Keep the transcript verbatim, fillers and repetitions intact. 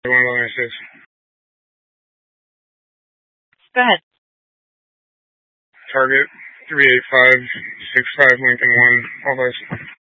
one ninety-six. Go ahead. Target three eight five six five Lincoln one. All those.